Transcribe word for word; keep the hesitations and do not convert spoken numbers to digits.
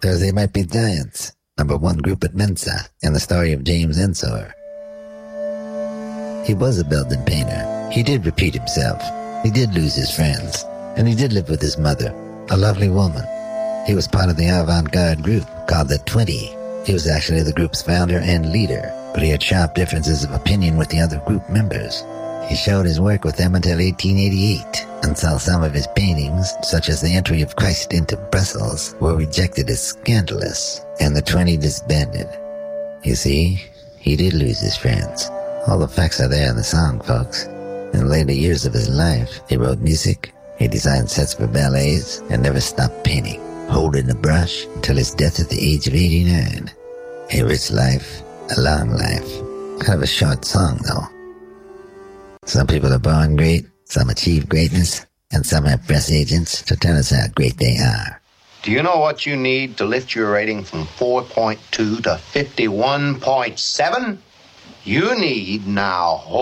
because they might be giants. Number one group at Mensa, and the story of James Ensor. He was a Belgian painter. He did repeat himself. He did lose his friends. And he did live with his mother, a lovely woman. He was part of the avant-garde group called the twenty. He was actually the group's founder and leader, but he had sharp differences of opinion with the other group members. He showed his work with them until eighteen eighty-eight, until some of his paintings, such as the entry of Christ into Brussels, were rejected as scandalous, and the twenty disbanded. You see, he did lose his friends. All the facts are there in the song, folks. In the later years of his life, he wrote music, he designed sets for ballets, and never stopped painting, holding a brush until his death at the age of eighty-nine. A rich life, a long life. Kind of a short song, though. Some people are born great, some achieve greatness, and some have press agents to tell us how great they are. Do you know what you need to lift your rating from four point two to fifty-one point seven? You need now